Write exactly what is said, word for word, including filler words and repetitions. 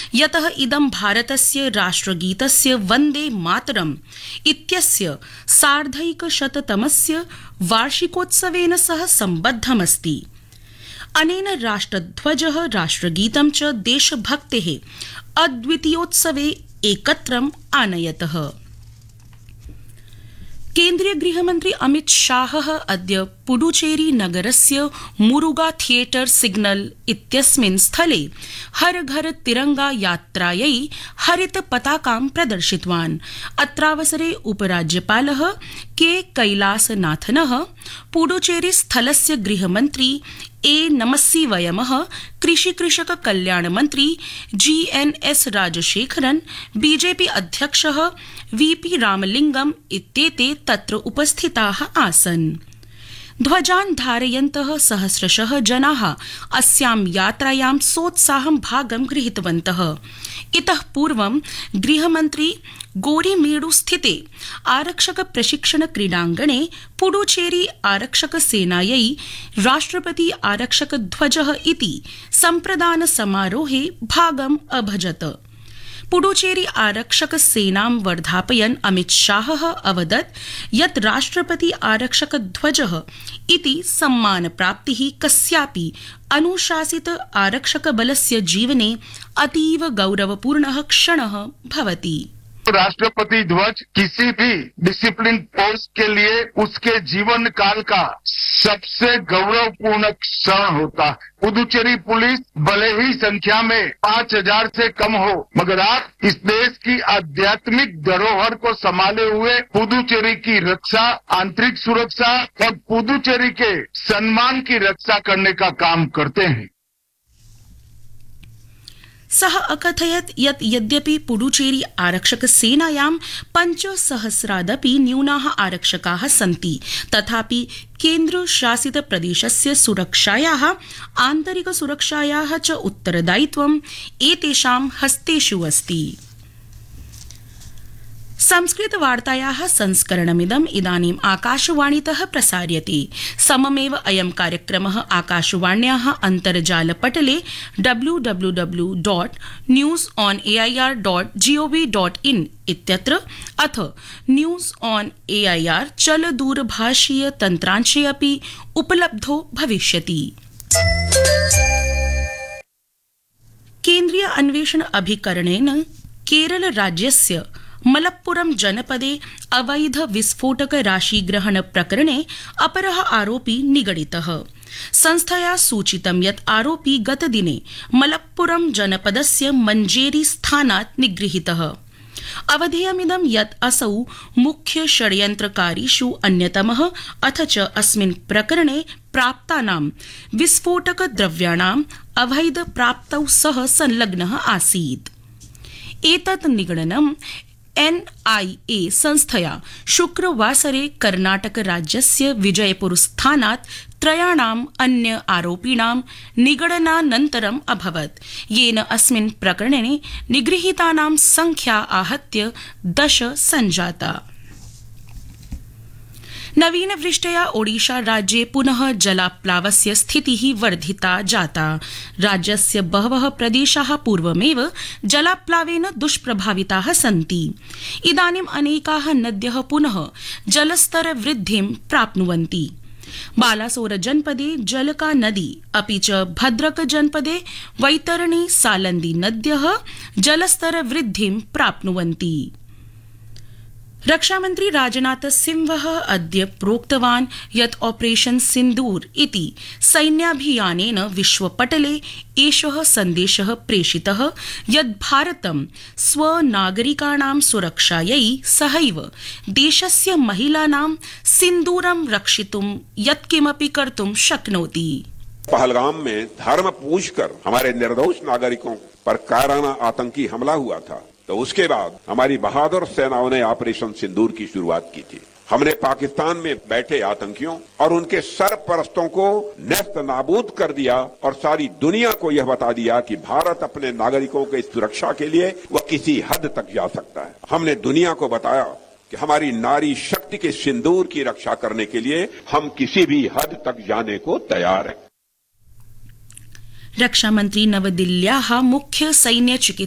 यतः इदं भारतस्य राष्ट्रगीतस्य वन्दे मातरम् इत्यस्य सार्धैकशततमस्य वार्षिकोत्सवेन सह सम्बद्धमस्ति। अनेन राष्ट्रध्वजः राष्ट्रगीतं च देशभक्तेः अद्वितीयोत्सवे एकत्रम् आनयतः। केन्द्रीय गृहमन्त्री अमित शाहः अद्य पुडुचेरी नगरस्य मुरुगा थियेटर सिग्नल इत्यस्मिन् स्थले हर घर तिरंगा यात्रायै हरित पताकां प्रदर्शितवान्। अत्रावसरे उपराज्यपालः के कैलासनाथनः, पुडुचेरी स्थलस्य गृहमन्त्री ए नमस्सिवयमः, कृषि कृषक कल्याण मंत्री जी एन एस राजशेखरन्, बीजेपी अध्यक्षः वीपी रामलिंगम इत्येते तत्र उपस्थिताः आसन्। ध्वजान् धारयन्तः सहस्रशः जनाः अस्यां यात्रायां सोत्साहं भागं गृहीतवन्तः। इतः पूर्वं गृहमन्त्री गोरीमेडु स्थिते आरक्षक प्रशिक्षण क्रीडाङ्गणे पुडुचेरी आरक्षक सेनायै राष्ट्रपति आरक्षक ध्वजः इति सम्प्रदान समारोहे भागम् अभजत। पुडुचेरी आरक्षक सेनां वर्धापयन् अमित शाहः अवदत् यत् राष्ट्रपति आरक्षक ध्वजः इति सम्मानप्राप्तिः कस्यापि अनुशासित आरक्षक बलस्य जीवने अतीव गौरवपूर्णः क्षणः भवति। राष्ट्रपति ध्वज किसी भी डिसिप्लिन फोर्स के लिए उसके जीवन काल का सबसे गौरवपूर्ण क्षण होता है। पुदुचेरी पुलिस भले ही संख्या में पांच हजार से कम हो, मगर आप इस देश की आध्यात्मिक धरोहर को संभाले हुए पुदुचेरी की रक्षा, आंतरिक सुरक्षा और पुदुचेरी के सम्मान की रक्षा करने का काम करते हैं। सः अकथयत् यत् यद्यपि पुडुचेरी आरक्षक सेनायां पञ्चसहस्रादपि न्यूनाः आरक्षकाः सन्ति, तथापि केन्द्र शासित प्रदेशस्य सुरक्षायाः आन्तरिक सुरक्षायाः च उत्तरदायित्वम् एतेषां हस्तेषु अस्ति। संस्कृत वार्तायाः संस्करणमिदम् इदानीम् आकाशवाणीतः प्रसार्यते। सममेव अयं कार्यक्रमः आकाशवाण्याः अन्तर्जालपटले W W W dot news on A I R dot G O V dot in इत्यत्र अथ news on A I R चलदूरभाषीय तन्त्रांशे अपि उपलब्धो भविष्यति। केन्द्रीय अन्वेषण अभिकरणेन केरल राज्यस्य मलप्पुरम जनपदे अवैध विस्फोटक राशिग्रहण प्रकरणे अपरः आरोपी निगडितः। संस्थया सूचितं यत् आरोपी गतदिने मलप्पुरम जनपदस्य मञ्जेरी स्थानात् निगृहीतः। अवधेयमिदं यत् असौ मुख्य षड्यन्त्रकारीषु अन्यतमः अथ च अस्मिन् प्रकरणे प्राप्तानां विस्फोटक द्रव्याणाम् अवैध प्राप्तौ सह संलग्नः आसीत्। एतत् निगडनम् एन आई ए संस्थया शुक्रवासरे कर्णाटक राज्यस्य विजयपुर स्थानात् त्रयाणाम् अन्य आरोपिणां निगडनानन्तरम् अभवत्, येन अस्मिन् प्रकरणे निगृहीतानां संख्या आहत्य दश सञ्जाता। नवीनवृष्ट्या ओडिशा राज्ये पुनः जलाप्लावस्य स्थितिः वर्धिता जाता। राज्यस्य बहवः प्रदेशाः पूर्वमेव जलाप्लावेन दुष्प्रभाविताः सन्ति। इदानीम् अनेकाः नद्यः पुनः जलस्तर वृद्धिं प्राप्नुवन्ति। बालासोर जनपदे जलका नदी अपि च भद्रक जनपदे वैतरणी सालन्दी नद्यः जलस्तर वृद्धिं प्राप्नुवन्ति। रक्षामन्त्री राजनाथ सिंहः अद्य प्रोक्तवान् यत् ऑपरेशन सिन्दूर इति सैन्याभियानेन विश्वपटले एषः सन्देशः प्रेषितः यत् भारतं स्वनागरिकाणां सुरक्षायै सहैव देशस्य महिलानां सिन्दूरं रक्षितुं यत्किमपि कर्तुं शक्नोति। पहलगाम में धर्म पूछकर हमारे निर्दोष नागरिकों पर कायराना आतंकी हमला हुआ था, तो उसके बाद हमारी बहादुर सेनाओं ने ऑपरेशन सिंदूर की शुरुआत की थी। हमने पाकिस्तान में बैठे आतंकियों और उनके सरपरस्तों को नेस्त नाबूद कर दिया और सारी दुनिया को यह बता दिया कि भारत अपने नागरिकों की सुरक्षा के लिए वह किसी हद तक जा सकता है। हमने दुनिया को बताया कि हमारी नारी शक्ति के सिंदूर की रक्षा करने के लिए हम किसी भी हद तक जाने को तैयार हैं। रक्षामन्त्री नवदिल्ल्याः मुख्य सैन्य चिकित्सा